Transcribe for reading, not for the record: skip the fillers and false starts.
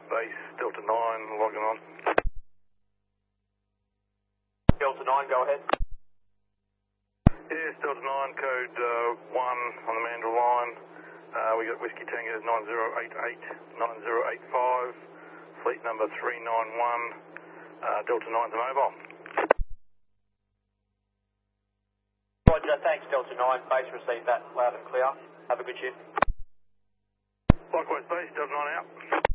Base Delta 9, logging on. Delta 9, go ahead. Yes, Delta 9, code 1 on the Mandrill line. We got Whiskey Tango 9088, 9085, fleet number 391, Delta 9's mobile. Roger, thanks Delta 9, base received that loud and clear. Have a good shift. Likewise, base Delta 9 out.